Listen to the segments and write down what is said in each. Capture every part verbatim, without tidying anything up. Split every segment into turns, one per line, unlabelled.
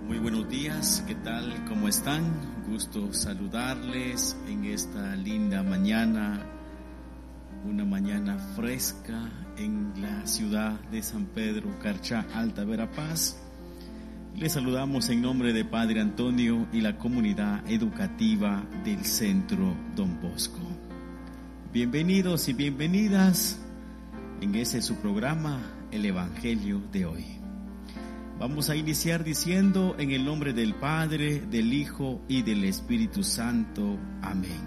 Muy buenos días, ¿qué tal? ¿Cómo están? Gusto saludarles en esta linda mañana, una mañana fresca en la ciudad de San Pedro, Carchá, Alta Verapaz. Les saludamos en nombre de Padre Antonio y la comunidad educativa del Centro Don Bosco. Bienvenidos y bienvenidas en ese su programa, el Evangelio de hoy. Vamos a iniciar diciendo en el nombre del Padre, del Hijo y del Espíritu Santo. Amén.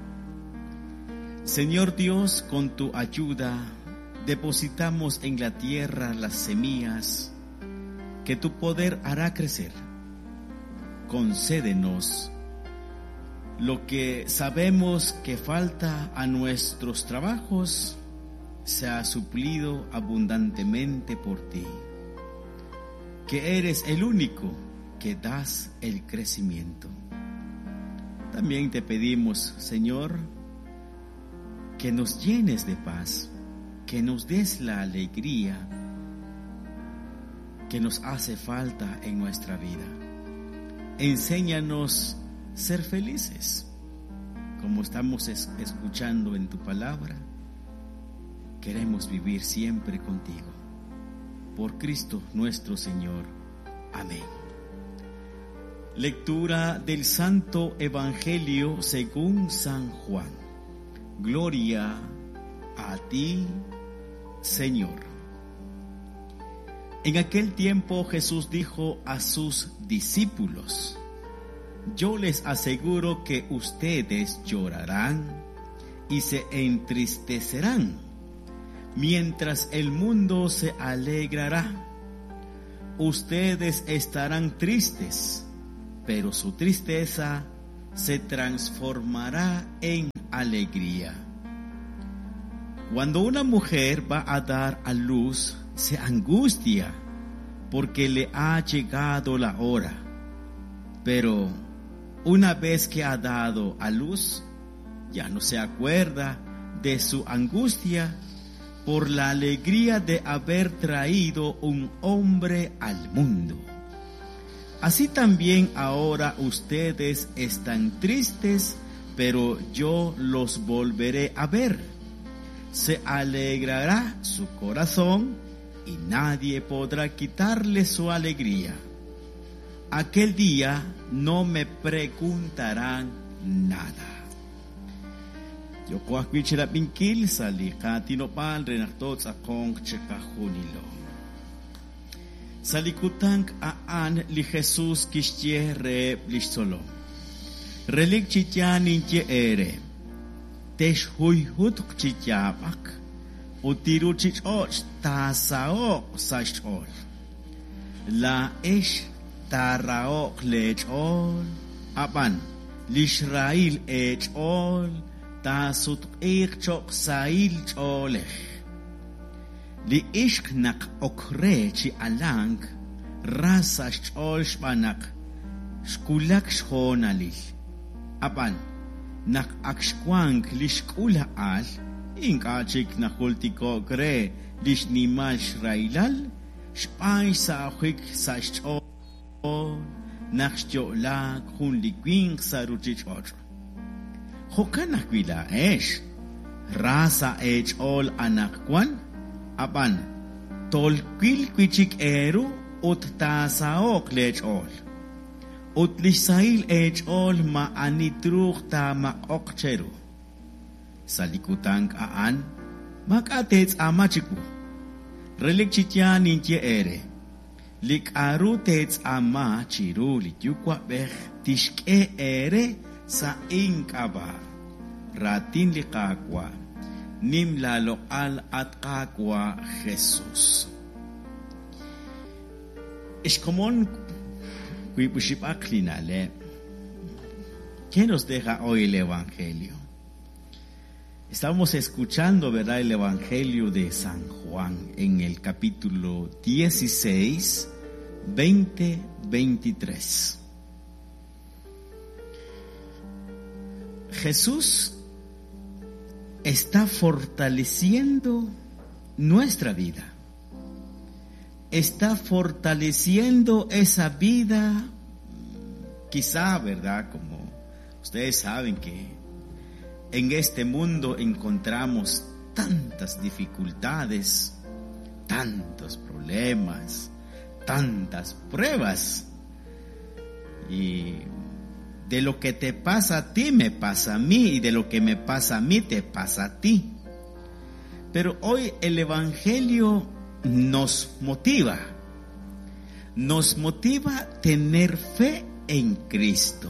Señor Dios, con tu ayuda depositamos en la tierra las semillas que tu poder hará crecer. Concédenos lo que sabemos que falta a nuestros trabajos, sea suplido abundantemente por ti, que eres el único que das el crecimiento. También te pedimos, Señor, que nos llenes de paz, que nos des la alegría que nos hace falta en nuestra vida. Enséñanos a ser felices, como estamos es- escuchando en tu palabra. Queremos vivir siempre contigo. Por Cristo nuestro Señor. Amén. Lectura del Santo Evangelio según San Juan. Gloria a ti, Señor. En aquel tiempo Jesús dijo a sus discípulos: yo les aseguro que ustedes llorarán y se entristecerán, mientras el mundo se alegrará. Ustedes estarán tristes, pero su tristeza se transformará en alegría. Cuando una mujer va a dar a luz, se angustia porque le ha llegado la hora. Pero una vez que ha dado a luz, ya no se acuerda de su angustia por la alegría de haber traído un hombre al mundo. Así también ahora ustedes están tristes, pero yo los volveré a ver. Se alegrará su corazón y nadie podrá quitarle su alegría. Aquel día no me preguntarán nada. Yo kuakwichira pinkil sali katinopal renartot akong chekahunilo. Salikutang aan li Jesus kishye re blissolo. Relik chityanin je ere. Tesh huy hutuk chityapak. Utiru chichoch tasao sashol. La esh taraok lechol. Apan lishrail echol. Tasut ikchok sail cholech. Li ishknak okrechi alang rasa chol shbanak shkulak shonalil. Apan nak akshkwang lishkula al inkachik nakultiko kre lishnimal shrailal shpay sa akwik sa shol nakshyola kun likwing sa ruchichotro. Hokanak wila esh rasa ech ol anakwan apan tolkwil kwichik eru ut tasaok lech ol ut lisail ech ol ma anitruk ta maokcheru salikutang aan makatets amachiku relik chityan ninje ere lik aru tets ama chiru lityukwa bech tishke ere sa inkaba ratin likakwa nim laloal at kakwa Jesus. Ishkomon kuipuship aklinale. ¿Qué nos deja hoy el Evangelio? Estamos escuchando, ¿verdad?, el Evangelio de San Juan en el capítulo dieciséis, veinte, veintitrés. Jesús está fortaleciendo nuestra vida. está fortaleciendo esa vida. Quizá, ¿verdad? Como ustedes saben que en este mundo encontramos tantas dificultades, tantos problemas, tantas pruebas. Y de lo que te pasa a ti me pasa a mí, y de lo que me pasa a mí te pasa a ti. Pero hoy el Evangelio nos motiva, nos motiva a tener fe en Cristo,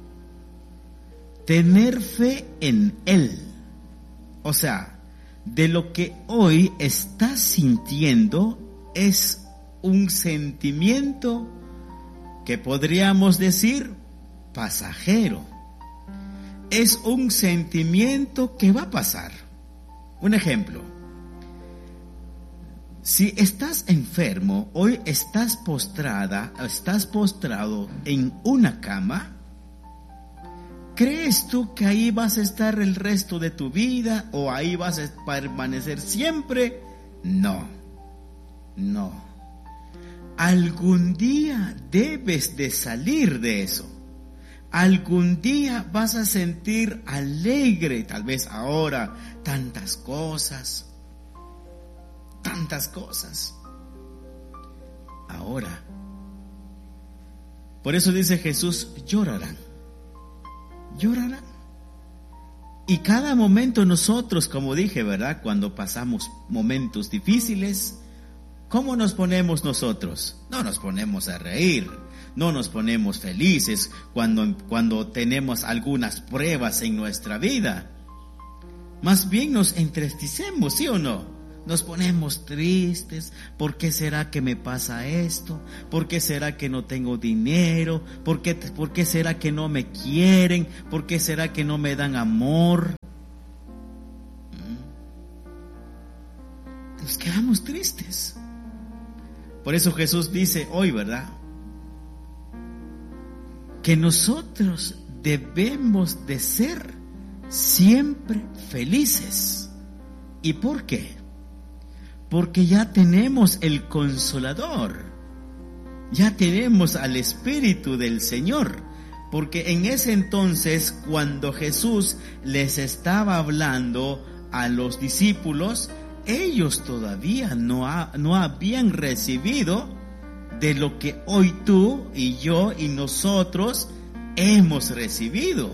tener fe en Él. O sea, de lo que hoy estás sintiendo es un sentimiento que podríamos decir pasajero. Es un sentimiento que va a pasar. Un ejemplo: si estás enfermo, hoy estás postrada, estás postrado en una cama, ¿crees tú que ahí vas a estar el resto de tu vida o ahí vas a permanecer siempre? No, no. Algún día debes de salir de eso. Algún día vas a sentir alegre, tal vez ahora, tantas cosas, tantas cosas. Ahora, por eso dice Jesús, llorarán, llorarán. Y cada momento nosotros, como dije, ¿verdad? Cuando pasamos momentos difíciles, ¿cómo nos ponemos nosotros? No nos ponemos a reír. No nos ponemos felices cuando, cuando tenemos algunas pruebas en nuestra vida. Más bien nos entristecemos, ¿sí o no? Nos ponemos tristes. ¿Por qué será que me pasa esto? ¿Por qué será que no tengo dinero? ¿Por qué, por qué será que no me quieren? ¿Por qué será que no me dan amor? Nos quedamos tristes. Por eso Jesús dice hoy, ¿verdad?, que nosotros debemos de ser siempre felices. ¿Y por qué? Porque ya tenemos el Consolador, ya tenemos al Espíritu del Señor. Porque en ese entonces, cuando Jesús les estaba hablando a los discípulos, ellos todavía no, ha, no habían recibido de lo que hoy tú y yo y nosotros hemos recibido.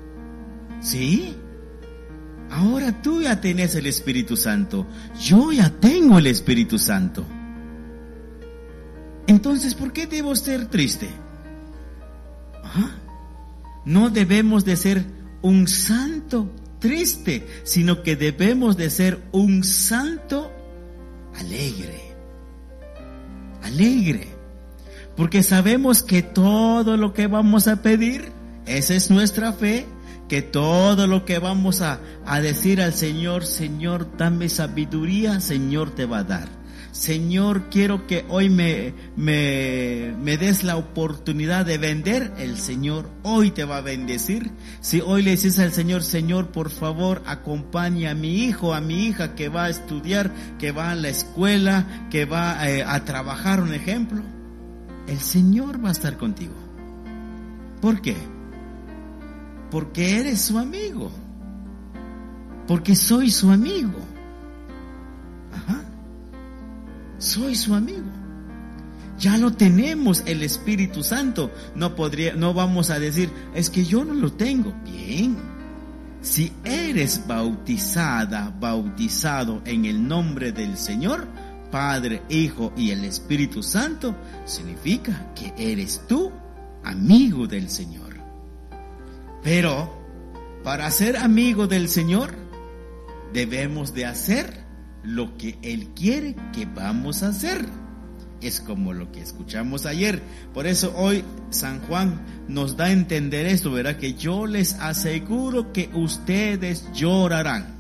¿Sí? Ahora tú ya tienes el Espíritu Santo. Yo ya tengo el Espíritu Santo. Entonces, ¿por qué debo ser triste? ¿Ah? No debemos de ser un santo triste, sino que debemos de ser un santo alegre. Alegre, porque sabemos que todo lo que vamos a pedir, esa es nuestra fe, que todo lo que vamos a, a decir al Señor, Señor, dame sabiduría, Señor te va a dar. Señor, quiero que hoy me, me, me des la oportunidad de vender, el Señor hoy te va a bendecir. Si hoy le dices al Señor, Señor, por favor, acompaña a mi hijo, a mi hija que va a estudiar, que va a la escuela, que va eh, a trabajar, un ejemplo, el Señor va a estar contigo. ¿Por qué? Porque eres su amigo, porque soy su amigo. Ajá. Soy su amigo. Ya lo tenemos, el Espíritu Santo. No podría, no vamos a decir, es que yo no lo tengo. Bien. Si eres bautizada, bautizado en el nombre del Señor, Padre, Hijo y el Espíritu Santo, significa que eres tú amigo del Señor. Pero para ser amigo del Señor, debemos de hacer lo que Él quiere que vamos a hacer. Es como lo que escuchamos ayer. Por eso hoy San Juan nos da a entender esto, ¿verdad? Que yo les aseguro que ustedes llorarán.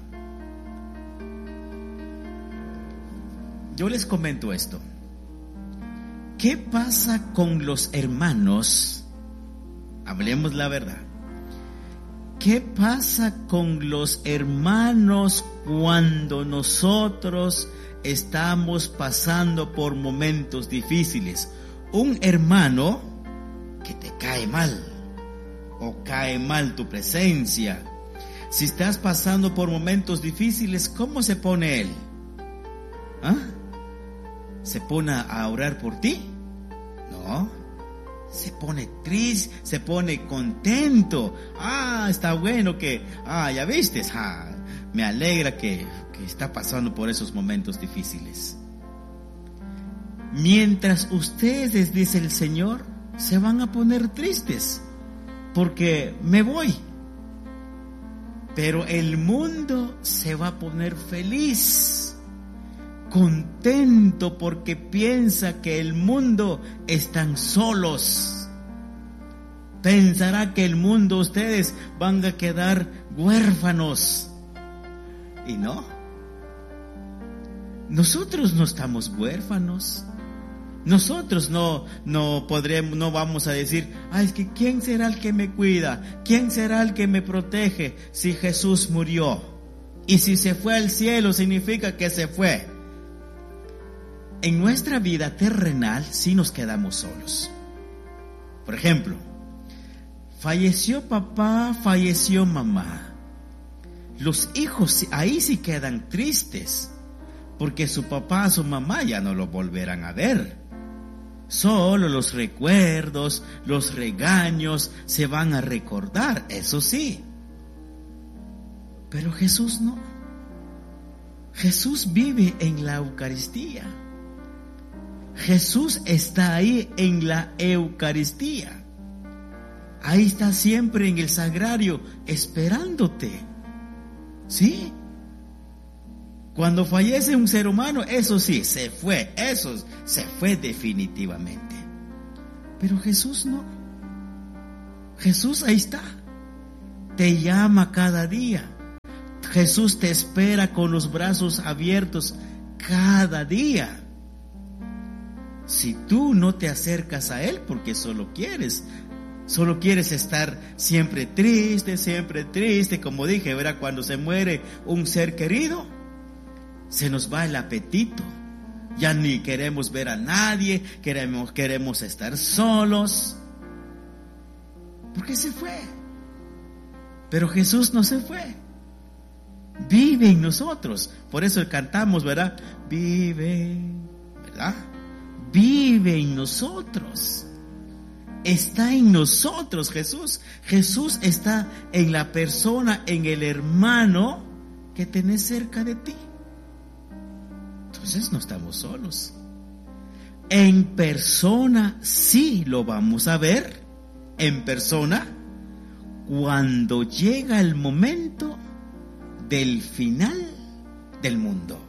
Yo les comento esto. ¿Qué pasa con los hermanos? Hablemos la verdad. ¿Qué pasa con los hermanos cuando nosotros estamos pasando por momentos difíciles. Un hermano que te cae mal o cae mal tu presencia. Si estás pasando por momentos difíciles, ¿cómo se pone él? ¿Ah? ¿Se pone a orar por ti? No. Se pone triste, se pone contento. Ah, está bueno que, ah, ya viste, ah, me alegra que, que está pasando por esos momentos difíciles. Mientras ustedes, dice el Señor, se van a poner tristes porque me voy. Pero el mundo se va a poner feliz, contento, porque piensa que el mundo están solos. Pensará que el mundo, ustedes van a quedar huérfanos. Y no. Nosotros no estamos huérfanos. Nosotros no, no podremos, no vamos a decir, ay, es que ¿quién será el que me cuida? ¿Quién será el que me protege si Jesús murió? Y si se fue al cielo, significa que se fue. En nuestra vida terrenal sí nos quedamos solos. Por ejemplo, falleció papá, falleció mamá. Los hijos ahí sí quedan tristes, porque su papá, su mamá ya no lo volverán a ver. Solo los recuerdos, los regaños se van a recordar, eso sí. Pero Jesús no. Jesús vive en la Eucaristía. Jesús está ahí en la Eucaristía. Ahí está siempre en el sagrario esperándote. ¿Sí? Cuando fallece un ser humano, eso sí, se fue, eso se fue definitivamente. Pero Jesús no. Jesús ahí está. Te llama cada día. Jesús te espera con los brazos abiertos cada día. Si tú no te acercas a Él porque solo quieres, solo quieres estar siempre triste, siempre triste, como dije, ¿verdad? Cuando se muere un ser querido, se nos va el apetito. Ya ni queremos ver a nadie, queremos, queremos estar solos. Porque se fue. Pero Jesús no se fue. Vive en nosotros. Por eso cantamos, ¿verdad? Vive, ¿verdad? Vive en nosotros. Está en nosotros Jesús. Jesús está en la persona, en el hermano que tenés cerca de ti. Entonces no estamos solos. En persona sí lo vamos a ver. En persona, cuando llega el momento del final del mundo.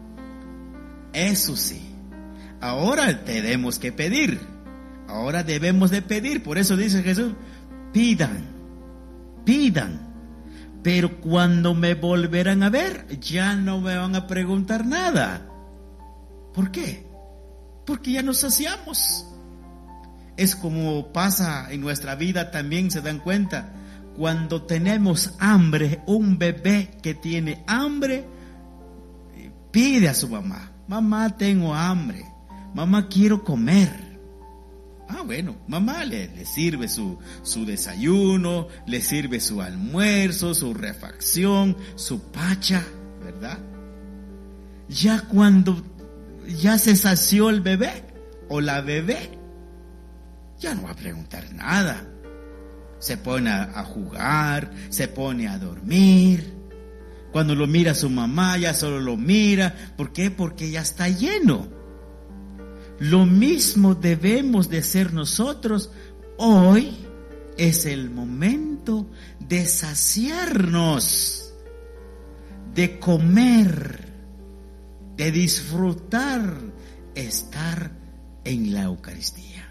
Eso sí. Ahora tenemos que pedir. Ahora debemos de pedir. Por eso dice Jesús, pidan, pidan. Pero cuando me volverán a ver, ya no me van a preguntar nada. ¿Por qué? Porque ya nos saciamos. Es como pasa en nuestra vida también, se dan cuenta. Cuando tenemos hambre, un bebé que tiene hambre, pide a su mamá, mamá, tengo hambre, mamá, quiero comer. Ah, bueno, mamá le, le sirve su, su desayuno, le sirve su almuerzo, su refacción, su pacha, ¿verdad? Ya cuando ya se sació el bebé o la bebé, ya no va a preguntar nada. Se pone a, a jugar, se pone a dormir. Cuando lo mira su mamá, ya solo lo mira. ¿Por qué? Porque ya está lleno. Lo mismo debemos de ser nosotros. Hoy es el momento de saciarnos, de comer, de disfrutar, estar en la Eucaristía,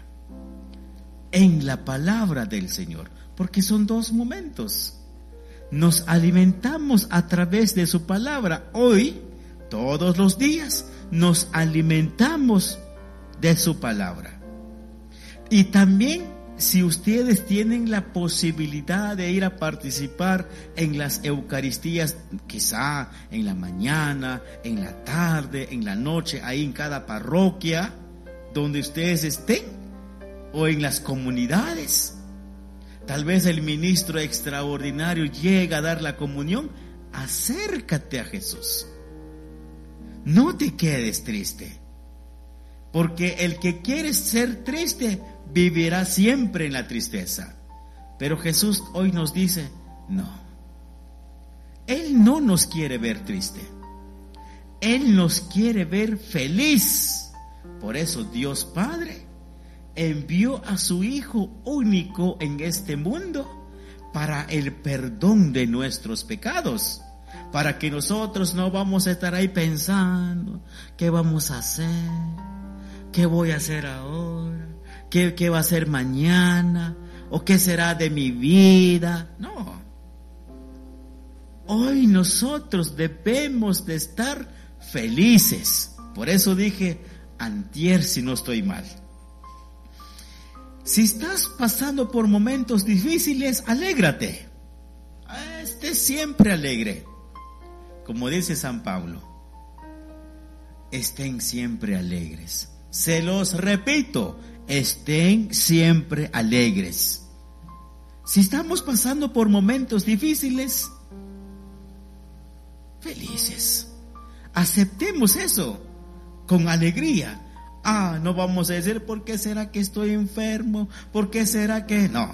en la palabra del Señor, porque son dos momentos. Nos alimentamos a través de su palabra. Hoy, todos los días, nos alimentamos de su palabra. Y también si ustedes tienen la posibilidad de ir a participar en las Eucaristías, quizá en la mañana, en la tarde, en la noche, ahí en cada parroquia, donde ustedes estén, o en las comunidades, tal vez el ministro extraordinario llega a dar la comunión, acércate a Jesús. No te quedes triste, porque el que quiere ser triste vivirá siempre en la tristeza. Pero Jesús hoy nos dice, no. Él no nos quiere ver triste. Él nos quiere ver feliz. Por eso Dios Padre envió a su Hijo único en este mundo para el perdón de nuestros pecados. Para que nosotros no vamos a estar ahí pensando, ¿qué vamos a hacer? ¿Qué voy a hacer ahora? ¿Qué, qué va a ser mañana? ¿O qué será de mi vida? No. Hoy nosotros debemos de estar felices. Por eso dije, antier si no estoy mal. Si estás pasando por momentos difíciles, alégrate. Esté siempre alegre. Como dice San Pablo, estén siempre alegres. Se los repito, estén siempre alegres. Si estamos pasando por momentos difíciles, felices. Aceptemos eso con alegría. Ah, no vamos a decir, ¿por qué será que estoy enfermo? ¿Por qué será que...? No.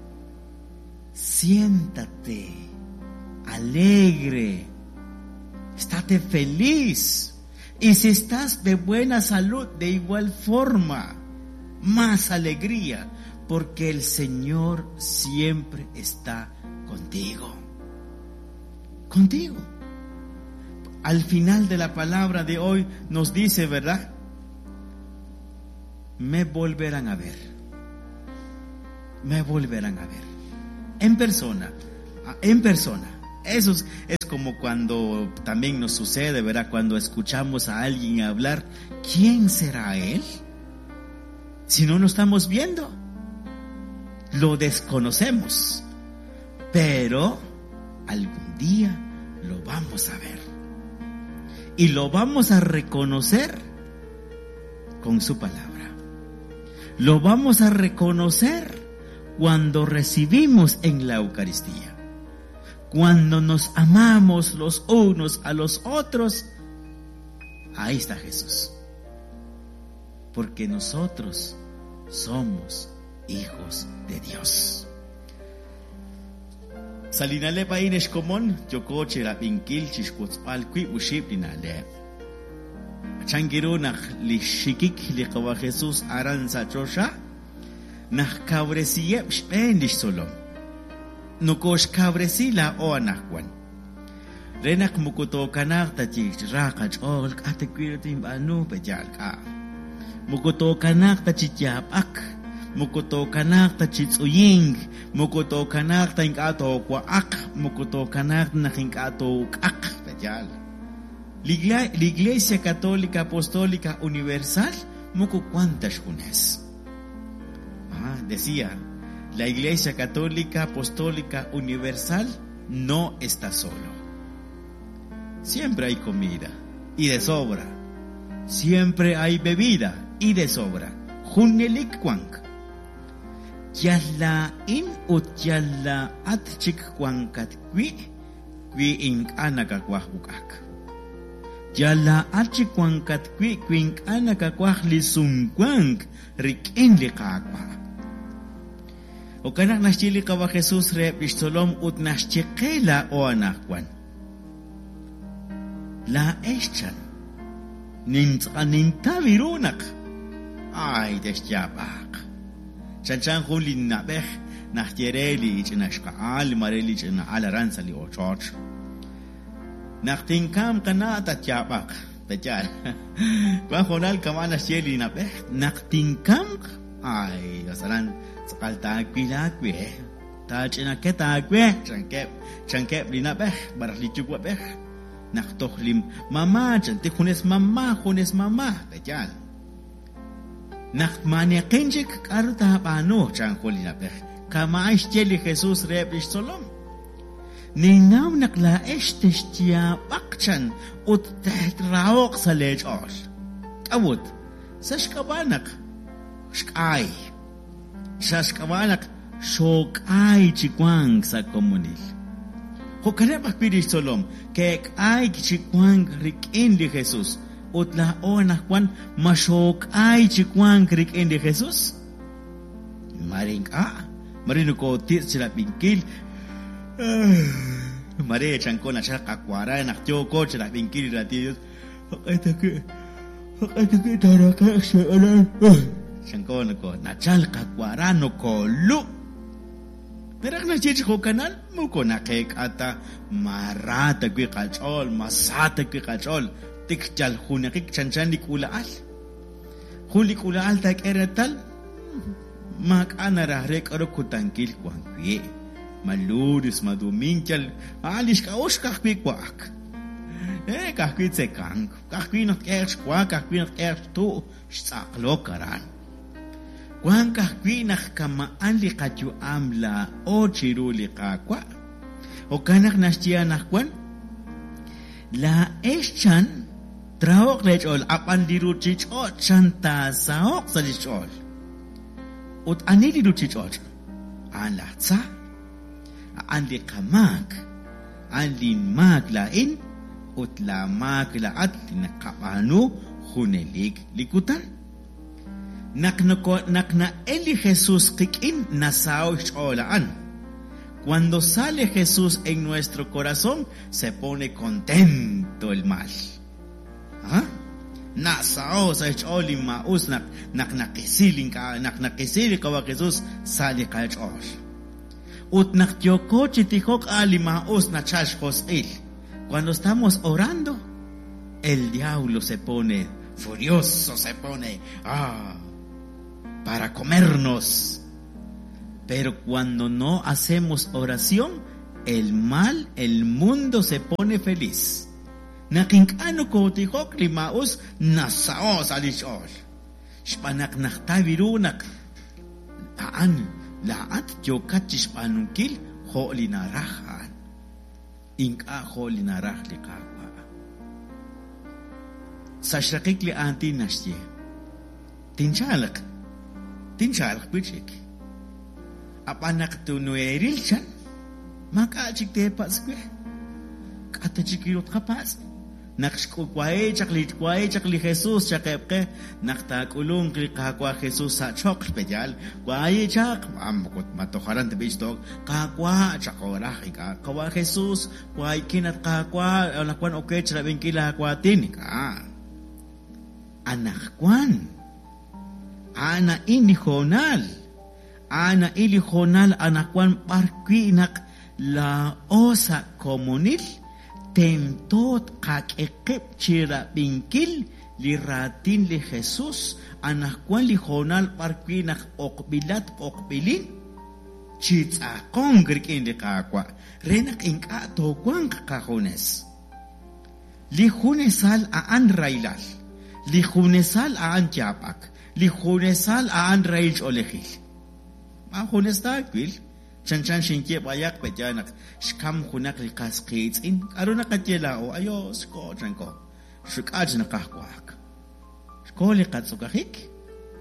Siéntate alegre. Estate feliz. Y si estás de buena salud, de igual forma, más alegría, porque el Señor siempre está contigo. Contigo. Al final de la palabra de hoy nos dice, ¿verdad? Me volverán a ver. Me volverán a ver. En persona. En persona. Eso es, es como cuando también nos sucede, ¿verdad? Cuando escuchamos a alguien hablar, ¿quién será él? Si no lo estamos viendo, lo desconocemos, pero algún día lo vamos a ver y lo vamos a reconocer con su palabra. Lo vamos a reconocer cuando recibimos en la Eucaristía. Cuando nos amamos los unos a los otros, ahí está Jesús. Porque nosotros somos hijos de Dios. Salinale paines común, yo coche la pinkil chiscutzpal qui uship dinale. Changirunach li shikik li kawa Jesús aranza chosha, nach kabresiye spendish solom. Nukosh kabresila o anakwan. Renak mukuto kanak tachi rakach ol katekwiratim anu pejal ka. Mukuto kanak tachi ak. Mukuto kanak tachi tsuying. Mukuto kanak tainkato kwa ak. Mukuto kanak nakinkato ak pejal. La Iglesia Católica Apostólica Universal muku cuantas junes. Ah, decía, la Iglesia Católica Apostólica Universal no está solo. Siempre hay comida y de sobra. Siempre hay bebida y de sobra. Junelik Kwank. Yalla in ut yalla atchik kwankat kwi kwi ink anakakwahukak. Yalla atchik kwankat kwi kwink anakakwahli sunkwank rikin likakwa. O kanak naschili kawa Jesús re pistolom ut naschikela o anakwan. La eschan. Nintaninta virunak. Ay deschabak. Chanchan hulin nabeh nachtiereli chinashkaal mareli china alaranzali o church. Nachtinkam kanata chabak. Bechal. Kwa honal kamana sheli nabeh nachtinkam. Ay asaran sakal takwila kwe. Ta china keta kwe. Chankep chankep lina beh barli chukwa beh. Naktohlim mama chanti hunes mama hunes mama. Bechal. Nakmania kenjik karta pano chankolina pech. Kamaish jeli Jesus rebish solom. Ninaw nakla eshteshtia bakchan ut teht raok sa lej or. Awut, sashkabanak shkai. Shashkabanak shokay chikwang sa komunil. Hokarepak pidish solom, kek ay chikwang rikin di Jesus. Ut la onak kwan mashokay chikwang rikin di Jesus. Maring a, marino ko tit sila pingkil. Mare chanko na siya kakwara nakyo ko siya pingkil rati. Hakay take, hakay take taraka siya alam. Chanko na ko nachal kakwara no ko lu. Merak na siya ko kanal mo ko nakek ata marata ko kachol, masata ko kachol. Tikjal hunakik chanchan di kulaal. Huli kulaal tak eratal. Mak anarahre karo kutangkil kwang kuye. Maludis maduminchal alish ka os kakpi kwak. Eh kakpi tsekang, kakpi not kers kwa, kakpi not kers tu saklo karan. Kwang kakpi nak kamaan li katyu amla o chiru li kakwa. O kanak nastia nakwan la eschan traok lechol apan diru chichot chanta saok sa lichol. Ut anili diru chichot an latsa an li kamak, an li mag lain, ut la mag laat linakapano hunelik likutan. Naknako nakna eli Jesús kikin nasao cholaan. Cuando sale Jesús en nuestro corazón, se pone contento el mal. ¿Ah? Nasao sa choli maus nak naknakisilin ka naknakisilin ka wa Jesús sale ka chol. Ut nakyoko chitihok alimaos na chashkos il. Cuando estamos orando, el diablo se pone furioso, se pone ah, para comernos. Pero cuando no hacemos oración, el mal, el mundo se pone feliz. Nakinkano ko tihok limaos nasaos alishol. Shpanak naktavirunak aan. Laat jokat chispanunkil holi narahan. Inka holi narah likakwa. Sa shrakik li anti nashye. Tinchalak. Tinchalak bichik. Apanak tunueril chan. Maka chik tepas kwe. Kata chikirot kapas. Nakshkukwae chaklit kwae chakli Jesus chakepke naktakulung kli kakwa Jesus sa chok pejal kwae chak amkot matoharan tebistok kakwa chakora ka kwa Jesus kwae kinat kakwa lakwan okay chrabing kila kwatin ka anak kwan ana ini honal ana ili honal anak kwan parquinak la osa komunil tentot kakekep chira bingkil li ratin li Jesus anak kwan li honal parquinak okbilat okbilin chits akong grikin li kakwa renak inka to kwan kakahunes li hunesal aan railal li hunesal aan tiapak li hunesal aan rail olehil ma hunes takwil Chan-chan shinkie bayak pejanak shkam hunak likas kids in aruna katjela o ayo sko chanko shukaj na kahkwak shko likat sukahik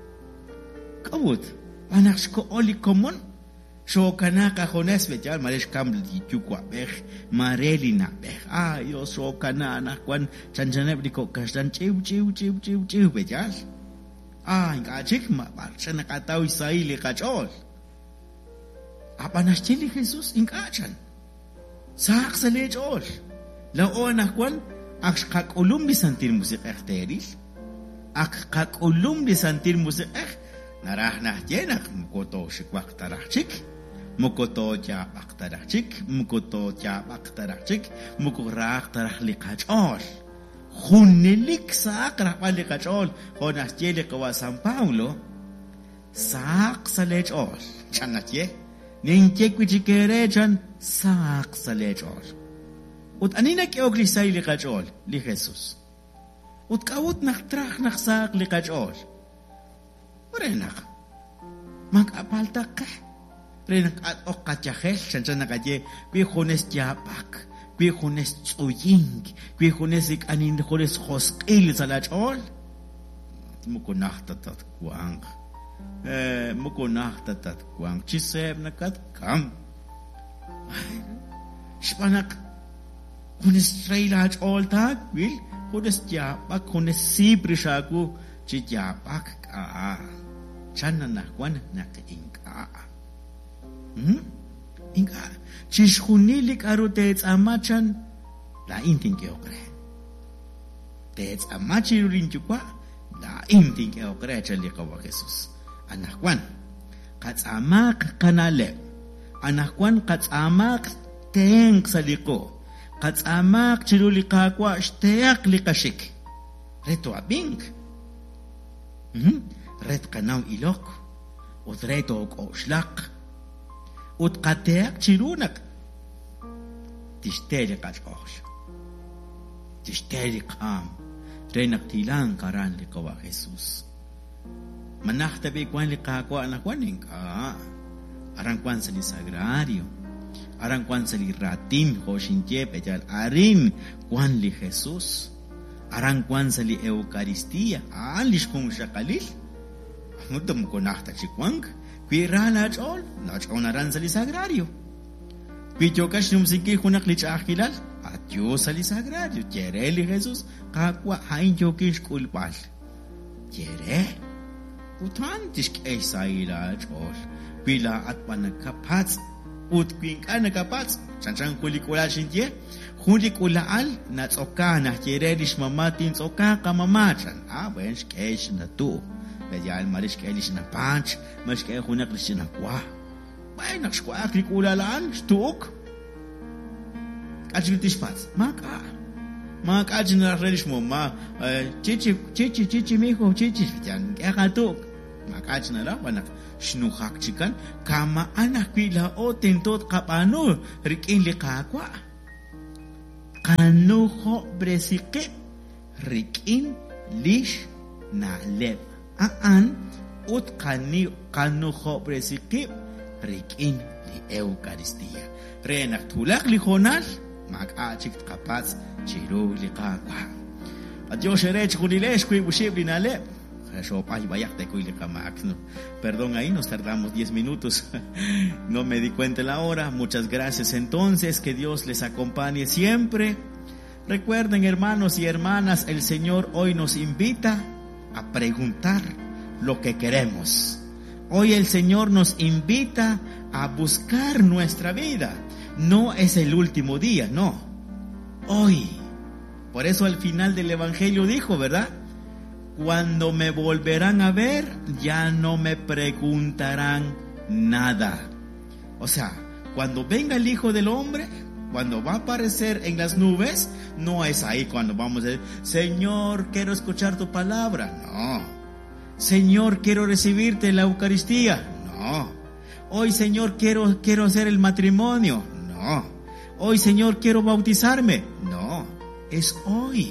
kawut anak shko oli common shokana ka hones pejal maresh kam li chukwa beh mareli na beh ayo shokana anak kwan chan-chanep diko kasdan chiu chiu chiu chiu chiu pejal ah ingachik ma barchana kataw isai likachol Apa naschili Jesus ingkachan. Sak sa lechol. Laon akwan ak kakulum di santir musik ekteril. Ak kakulum di santir musik ek narah nah jenak mukoto shikwak tarachik. Mukoto japak tarachik. Mukoto japak tarachik. Mukorak tarach likachol. Hunilik sak rapal likachol. Honas jeli kawa San Paulo. Sak sa lechol. Chanat ye. Ninchek wichikerechan sak sa lechol. Ut anina kiog li say li kachol li Jesus. Ut kawut naktrach naksak li kachol. Renak. Mag-apalta ka. Renak at okachahel. Shansan nakaye. Kwi hunes yapak. Kwi hunes tsuying. Kwi hunes ik anin hunes hoskil sa lachol. Mukunahtatat kuang. Eh, mukunahtatat kuang. Chiseb nakat kam. Spanak. Hunes tray lachol tag. Will. Hunes yapak. Hunes sibrishaku. Chiyapak ka. Chana nakwan nakainka. Hmm? Inka. Chishunilik aro teets amachan la intin ke okre. Teets amachi rin chukwa la intin ke okre chalikawa Jesus. Anakwan. Katsamak kanale. Anakwan katsamak teng saliko. Katsamak chilulikakwa shteak likashik. Reto abing. Hmm? Ret kanaw ilok. Ut reto o shlak. Ut kateak chirunak. Tishteli kachkosh. Tishteli kam. Renak tilang karan likawa Jesus. Manahtabi kwan likakwa anakwaning ka. Arang kwan sa lisagrario. Arang kwan sa liratim. Hoshinjep ejal arin kwan li Jesus. Arang kwan sa li Eukaristia. Alish kung shakalil. Nudam ko nakta chikwang. Kuira lachol. Lachol na ran sa lisagrario. Kuityokas yung sige kunak lichakilal. At Diyos sa lisagrario. Jere li Jesus. Kakwa hain yokish kulpal. Jere. Utan tishk ay sa ilachol. Kuila at panagkapats. Ut kuing ka nagkapats. Chansang kulikula shinje. Kulikulaal na tsoka na jere lish mamatin tsoka kamamachan. Ah, bench kesh na to. Medial marish ke lish na punch, marish ke hunak lish na kwa. Bay nak skwa klik ulalaan stuk. Kajil tishpats. Maka. Maka ajin na relish mo ma chichi chichi chichi mijo chichi yan kaya tuk. Maka ajin na la panak snuhak chikan kama anak pila o tentot kapano rikin likakwa. Kanuho bresike rikin lish na lep. Aan ut kani kanuho presikip rikin li Eukaristia. Renak tulak li honal mag-achik kapats chiro li kakwa. At Diyos erech kunilesh kuy bushib li nalep. Eso pay bayak de kuy li kamak. Perdón, ahí nos tardamos diez minutos. No me di cuenta la hora. Muchas gracias entonces. Que Dios les acompañe siempre. Recuerden, hermanos y hermanas, el Señor hoy nos invita a preguntar lo que queremos. Hoy el Señor nos invita a buscar nuestra vida. No es el último día, no. Hoy. Por eso al final del Evangelio dijo, ¿verdad? Cuando me volverán a ver, ya no me preguntarán nada. O sea, cuando venga el Hijo del Hombre, cuando va a aparecer en las nubes, no es ahí cuando vamos a decir, Señor, quiero escuchar tu palabra. No. Señor, quiero recibirte en la Eucaristía. No. Hoy, Señor, quiero, quiero hacer el matrimonio. No. Hoy, Señor, quiero bautizarme. No. Es hoy.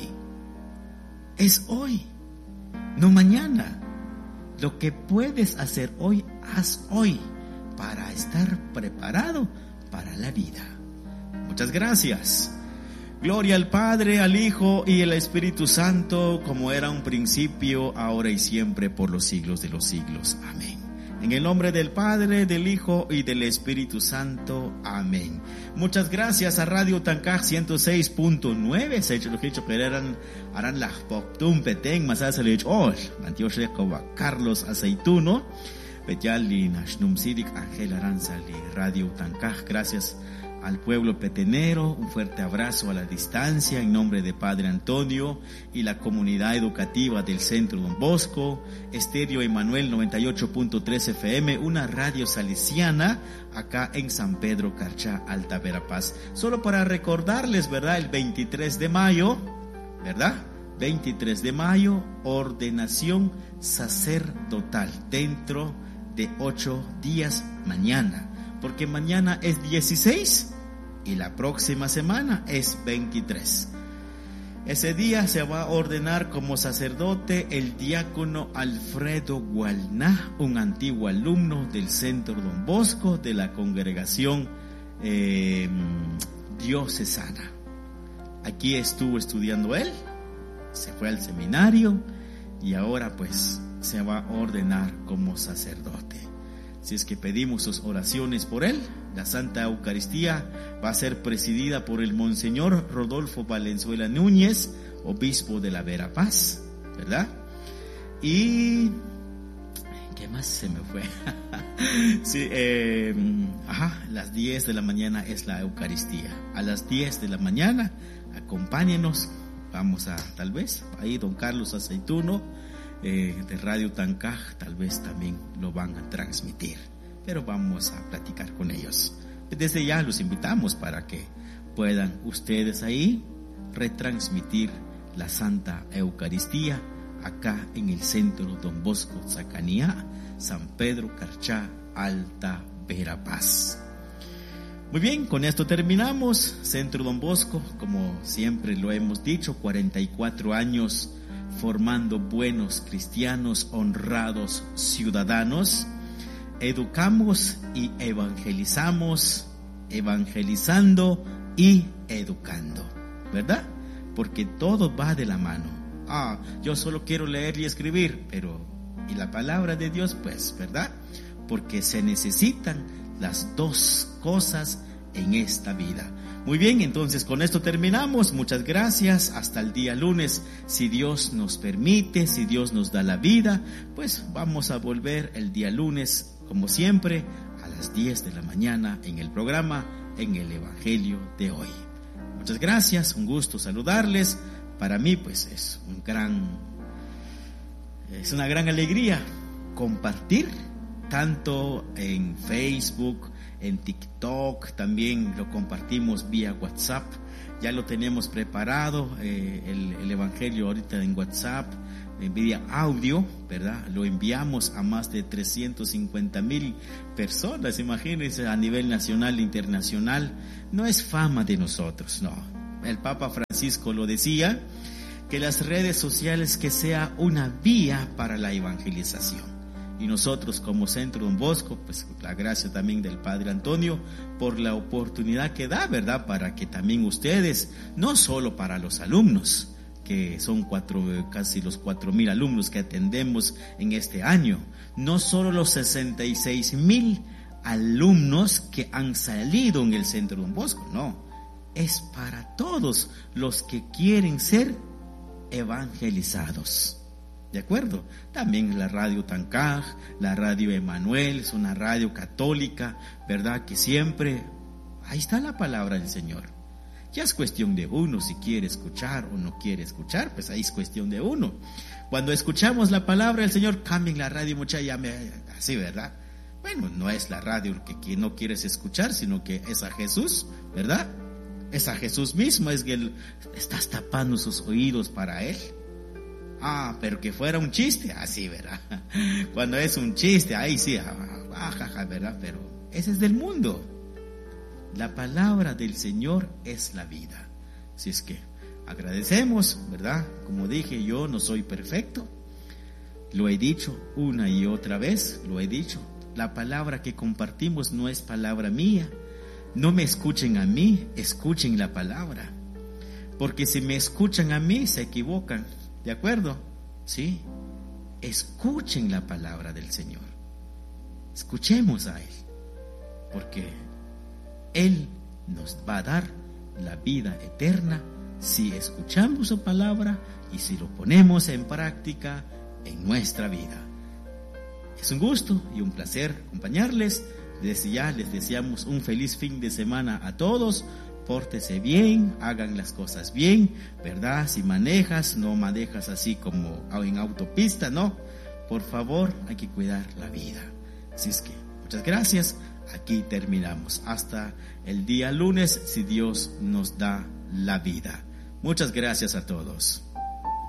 Es hoy. No mañana. Lo que puedes hacer hoy, haz hoy para estar preparado para la vida. Muchas gracias. Gloria al Padre, al Hijo y al Espíritu Santo, como era un principio, ahora y siempre, por los siglos de los siglos. Amén. En el nombre del Padre, del Hijo y del Espíritu Santo. Amén. Muchas gracias a Radio Tancaj ciento seis punto nueve. Se hecho lo que hecho eran harán la poptum peteng masas el hecho. Antioch Carlos Aceituno. Betali Nashnum Sidik Ángel Aranzali. Radio Tancaj. Gracias al pueblo petenero, un fuerte abrazo a la distancia en nombre de Padre Antonio y la comunidad educativa del Centro Don Bosco, Estéreo Emanuel noventa y ocho punto tres F M, una radio salesiana acá en San Pedro Carchá, Alta Verapaz. Solo para recordarles, ¿verdad? El veintitrés de mayo, ¿verdad? veintitrés de mayo, ordenación sacerdotal dentro de ocho días mañana, porque mañana es dieciséis y la próxima semana es veintitrés. Ese día se va a ordenar como sacerdote el diácono Alfredo Gualná, un antiguo alumno del Centro Don Bosco de la congregación eh, diocesana. Aquí estuvo estudiando él, se fue al seminario y ahora pues se va a ordenar como sacerdote. Si es que pedimos sus oraciones por él, la Santa Eucaristía va a ser presidida por el Monseñor Rodolfo Valenzuela Núñez, obispo de la Verapaz, ¿verdad? Y ¿qué más se me fue? sí, eh, ajá, a las diez de la mañana es la Eucaristía. A las diez de la mañana, acompáñenos. Vamos a, tal vez, ahí don Carlos Aceituno, eh, de Radio Tancaj, tal vez también lo van a transmitir. Pero vamos a platicar con ellos. Desde ya los invitamos para que puedan ustedes ahí retransmitir la Santa Eucaristía acá en el Centro Don Bosco Zacaníá, San Pedro Carchá, Alta Verapaz. Muy bien, con esto terminamos. Centro Don Bosco, como siempre lo hemos dicho, cuarenta y cuatro años formando buenos cristianos, honrados ciudadanos. Educamos y evangelizamos, evangelizando y educando, ¿verdad? Porque todo va de la mano. Ah, yo solo quiero leer y escribir, pero ¿y la palabra de Dios? Pues, ¿verdad? Porque se necesitan las dos cosas en esta vida. Muy bien, entonces con esto terminamos. Muchas gracias. Hasta el día lunes. Si Dios nos permite, si Dios nos da la vida, pues vamos a volver el día lunes, como siempre, a las diez de la mañana en el programa, en el Evangelio de hoy. Muchas gracias, un gusto saludarles. Para mí, pues es un gran, es una gran alegría compartir tanto en Facebook, en TikTok, también lo compartimos vía WhatsApp. Ya lo tenemos preparado, eh, el, el Evangelio ahorita en WhatsApp, en vía audio, ¿verdad? Lo enviamos a más de trescientos cincuenta mil personas, imagínense, a nivel nacional e internacional. No es fama de nosotros, no. El Papa Francisco lo decía, que las redes sociales que sea una vía para la evangelización. Y nosotros como Centro Don Bosco, pues la gracia también del Padre Antonio por la oportunidad que da, ¿verdad? Para que también ustedes, no solo para los alumnos, que son cuatro, casi los cuatro mil alumnos que atendemos en este año, no solo los sesenta y seis mil alumnos que han salido en el Centro Don Bosco, no, es para todos los que quieren ser evangelizados. ¿De acuerdo? También la radio Tancaj, la radio Emanuel, es una radio católica, ¿verdad? Que siempre, ahí está la palabra del Señor. Ya es cuestión de uno si quiere escuchar o no quiere escuchar, pues ahí es cuestión de uno. Cuando escuchamos la palabra del Señor, cambien la radio, mucha ya me, así, ¿verdad? Bueno, no es la radio que, que no quieres escuchar, sino que es a Jesús, ¿verdad? Es a Jesús mismo, es que él, estás tapando sus oídos para Él. Ah, pero que fuera un chiste, así, ¿verdad? Cuando es un chiste, ahí sí, ah, jaja, ¿verdad? Pero ese es del mundo. La palabra del Señor es la vida. Así es que agradecemos, ¿verdad? Como dije, yo no soy perfecto. Lo he dicho una y otra vez, lo he dicho. La palabra que compartimos no es palabra mía. No me escuchen a mí, escuchen la palabra. Porque si me escuchan a mí, se equivocan. ¿De acuerdo? Sí. Escuchen la palabra del Señor. Escuchemos a Él. Porque Él nos va a dar la vida eterna si escuchamos su palabra y si lo ponemos en práctica en nuestra vida. Es un gusto y un placer acompañarles. Desde ya les deseamos un feliz fin de semana a todos. Pórtese bien, hagan las cosas bien, ¿verdad? Si manejas, no manejas así como en autopista, no. Por favor, hay que cuidar la vida. Así es que, muchas gracias. Aquí terminamos. Hasta el día lunes, si Dios nos da la vida. Muchas gracias a todos.